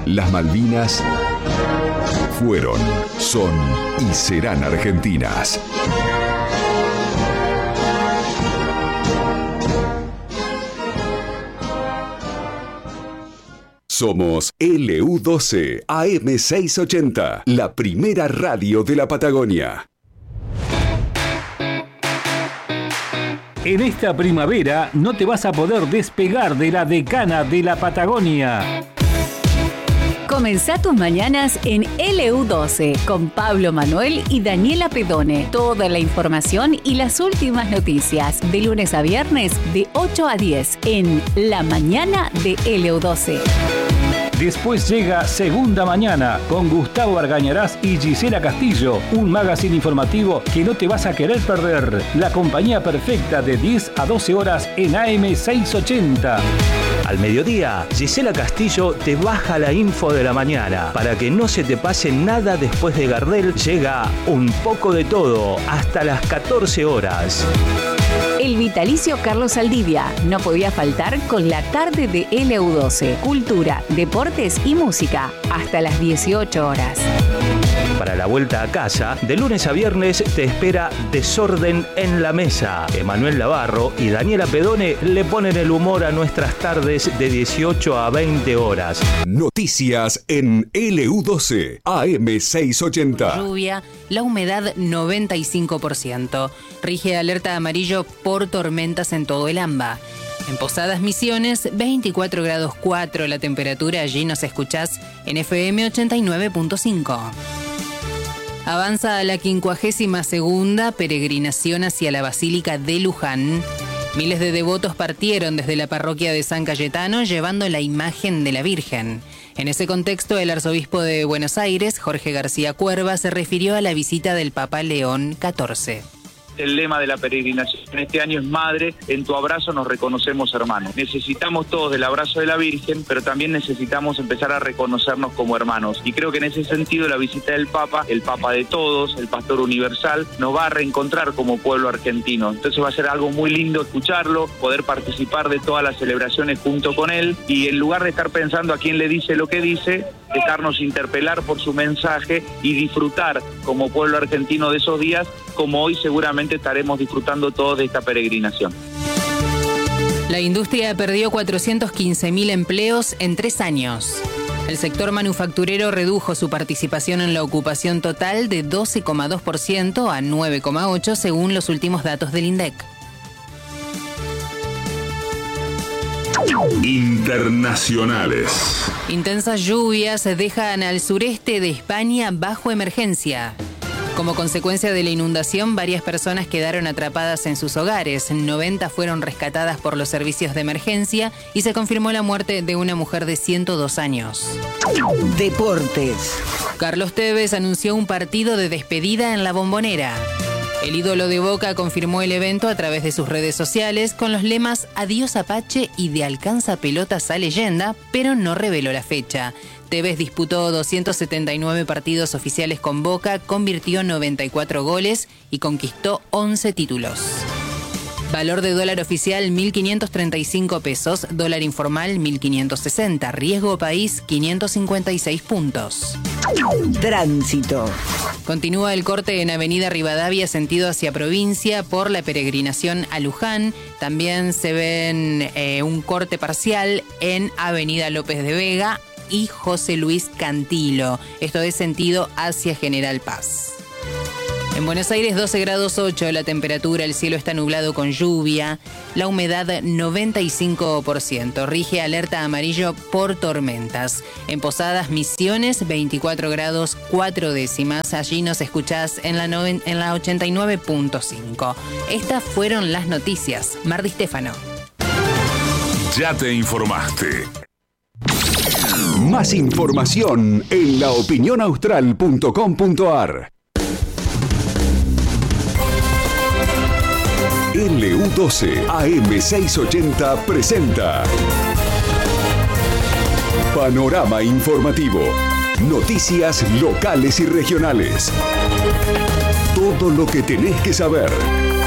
Las Malvinas fueron, son y serán argentinas. Somos LU12 AM680, la primera radio de la Patagonia. En esta primavera no te vas a poder despegar de la decana de la Patagonia. Comenzá tus mañanas en LU12 con Pablo Manuel y Daniela Pedone. Toda la información y las últimas noticias de lunes a viernes de 8 a 10 en La Mañana de LU12. Después llega Segunda Mañana con Gustavo Argañarás y Gisela Castillo, un magazine informativo que no te vas a querer perder. La compañía perfecta de 10 a 12 horas en AM680. Al mediodía, Gisela Castillo te baja la info de la mañana. Para que no se te pase nada después de Gardel, llega Un poco de todo hasta las 14 horas. El vitalicio Carlos Saldivia no podía faltar con la tarde de LU12. Cultura, deportes y música hasta las 18 horas. Para la vuelta a casa, de lunes a viernes te espera Desorden en la Mesa. Emanuel Navarro y Daniela Pedone le ponen el humor a nuestras tardes de 18 a 20 horas. Noticias en LU12 AM680. Lluvia, la humedad 95%. Rige alerta amarillo por tormentas en todo el AMBA. En Posadas Misiones, 24 grados 4 la temperatura. Allí nos escuchás en FM 89.5. Avanza a la 52ª peregrinación hacia la Basílica de Luján. Miles de devotos partieron desde la parroquia de San Cayetano llevando la imagen de la Virgen. En ese contexto, el arzobispo de Buenos Aires, Jorge García Cuerva, se refirió a la visita del Papa León XIV. El lema de la peregrinación este año es Madre, en tu abrazo nos reconocemos hermanos. Necesitamos todos del abrazo de la Virgen, pero también necesitamos empezar a reconocernos como hermanos. Y creo que en ese sentido la visita del Papa, el Papa de todos, el Pastor Universal, nos va a reencontrar como pueblo argentino. Entonces va a ser algo muy lindo escucharlo, poder participar de todas las celebraciones junto con él y en lugar de estar pensando a quién le dice lo que dice, dejarnos interpelar por su mensaje y disfrutar como pueblo argentino de esos días, como hoy seguramente estaremos disfrutando todos de esta peregrinación. La industria perdió 415.000 empleos en 3 años. El sector manufacturero redujo su participación en la ocupación total de 12,2% a 9,8% según los últimos datos del INDEC. Internacionales. Intensas lluvias dejan al sureste de España bajo emergencia. Como consecuencia de la inundación, varias personas quedaron atrapadas en sus hogares. 90 fueron rescatadas por los servicios de emergencia y se confirmó la muerte de una mujer de 102 años. Deportes. Carlos Tevez anunció un partido de despedida en La Bombonera. El ídolo de Boca confirmó el evento a través de sus redes sociales con los lemas Adiós Apache y de Alcanza Pelotas a Leyenda, pero no reveló la fecha. Tevez disputó 279 partidos oficiales con Boca, convirtió 94 goles y conquistó 11 títulos. Valor de dólar oficial 1.535 pesos, dólar informal 1.560, riesgo país 556 puntos. Tránsito. Continúa el corte en Avenida Rivadavia, sentido hacia provincia, por la peregrinación a Luján. También se ven un corte parcial en Avenida López de Vega y José Luis Cantilo. Esto es sentido hacia General Paz. En Buenos Aires 12 grados 8 la temperatura, el cielo está nublado con lluvia, la humedad 95%, rige alerta amarillo por tormentas. En Posadas Misiones 24 grados 4 décimas, allí nos escuchás en la 89.5. Estas fueron las noticias. Mar Di Stefano. Ya te informaste. Más información en laopinionaustral.com.ar. LU12 AM680 presenta Panorama Informativo. Noticias locales y regionales. Todo lo que tenés que saber.